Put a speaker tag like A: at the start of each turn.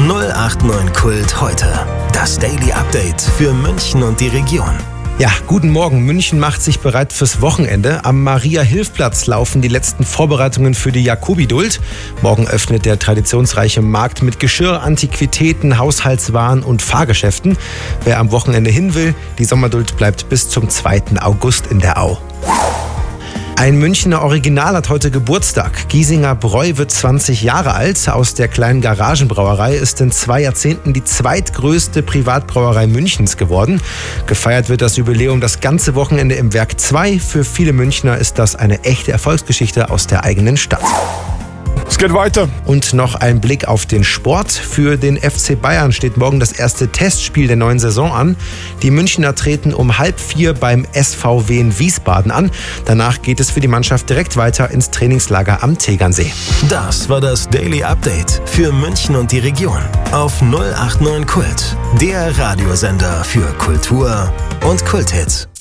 A: 089 Kult heute. Das Daily Update für München und die Region.
B: Ja, guten Morgen. München macht sich bereit fürs Wochenende. Am Maria-Hilf-Platz laufen die letzten Vorbereitungen für die Jakobiduld. Morgen öffnet der traditionsreiche Markt mit Geschirr, Antiquitäten, Haushaltswaren und Fahrgeschäften. Wer am Wochenende hin will, die Sommerduld bleibt bis zum 2. August in der Au. Ein Münchner Original hat heute Geburtstag. Giesinger Bräu wird 20 Jahre alt. Aus der kleinen Garagenbrauerei ist in 2 Jahrzehnten die zweitgrößte Privatbrauerei Münchens geworden. Gefeiert wird das Jubiläum das ganze Wochenende im Werk 2. Für viele Münchner ist das eine echte Erfolgsgeschichte aus der eigenen Stadt.
C: Es geht weiter.
B: Und noch ein Blick auf den Sport. Für den FC Bayern steht morgen das erste Testspiel der neuen Saison an. Die Münchner treten um 3:30 beim SVW in Wiesbaden an. Danach geht es für die Mannschaft direkt weiter ins Trainingslager am Tegernsee.
A: Das war das Daily Update für München und die Region auf 089 Kult, der Radiosender für Kultur und Kulthits.